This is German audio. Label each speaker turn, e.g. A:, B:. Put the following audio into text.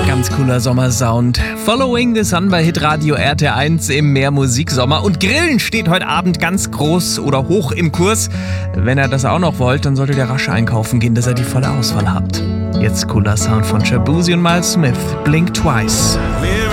A: Ganz cooler Sommersound. Following the Sun bei Hitradio RT1 im Meermusiksommer. Und Grillen steht heute Abend ganz groß oder hoch im Kurs. Wenn ihr das auch noch wollt, dann solltet ihr rasch einkaufen gehen, dass ihr die volle Auswahl habt. Jetzt cooler Sound von Shaboozey und Miles Smith. Blink Twice.